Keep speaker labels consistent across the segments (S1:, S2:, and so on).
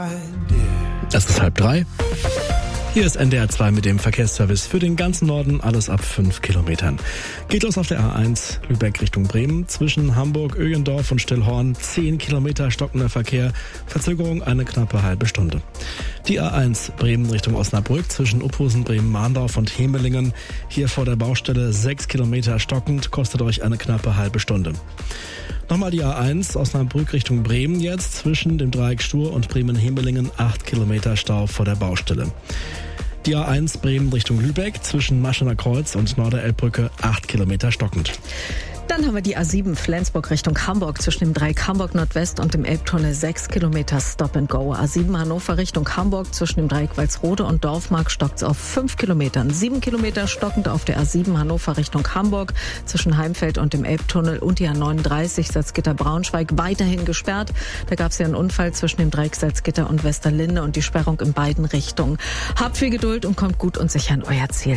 S1: Es ist 2:30. Hier ist NDR 2 mit dem Verkehrsservice für den ganzen Norden, alles ab 5 Kilometern. Geht los auf der A1 Lübeck Richtung Bremen. Zwischen Hamburg, Ögendorf und Stillhorn 10 Kilometer stockender Verkehr. Verzögerung eine knappe halbe Stunde. Die A1 Bremen Richtung Osnabrück zwischen Uphusen, Bremen-Mahndorf und Hemelingen. Hier vor der Baustelle 6 Kilometer stockend, kostet euch eine knappe halbe Stunde. Nochmal die A1 Osnabrück Richtung Bremen jetzt zwischen dem Dreieck Stur und Bremen-Hemelingen 8 Kilometer Stau vor der Baustelle. Die A1 Bremen Richtung Lübeck zwischen Maschener Kreuz und Norderelbbrücke 8 Kilometer stockend.
S2: Dann haben wir die A7 Flensburg Richtung Hamburg zwischen dem Dreieck Hamburg Nordwest und dem Elbtunnel 6 Kilometer Stop and Go. A7 Hannover Richtung Hamburg zwischen dem Dreieck Walsrode und Dorfmark stockt's auf 5 Kilometern. 7 Kilometer stockend auf der A7 Hannover Richtung Hamburg zwischen Heimfeld und dem Elbtunnel und die A39 Salzgitter-Braunschweig weiterhin gesperrt. Da gab's ja einen Unfall zwischen dem Dreieck Salzgitter und Westerlinde und die Sperrung in beiden Richtungen. Habt viel Geduld und kommt gut und sicher an euer Ziel.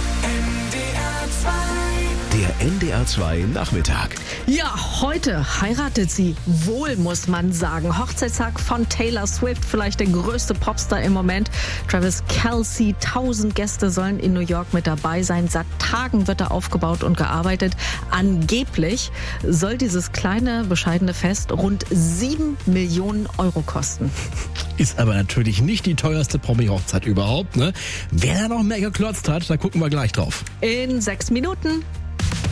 S3: Der NDR 2 Nachmittag.
S2: Ja, heute heiratet sie wohl, muss man sagen. Hochzeitstag von Taylor Swift, vielleicht der größte Popstar im Moment. Travis Kelce, 1000 Gäste sollen in New York mit dabei sein. Seit Tagen wird da aufgebaut und gearbeitet. Angeblich soll dieses kleine, bescheidene Fest rund 7 Millionen Euro kosten.
S1: Ist aber natürlich nicht die teuerste Promi-Hochzeit überhaupt, ne? Wer da noch mehr geklotzt hat, da gucken wir gleich drauf.
S2: In 6 Minuten.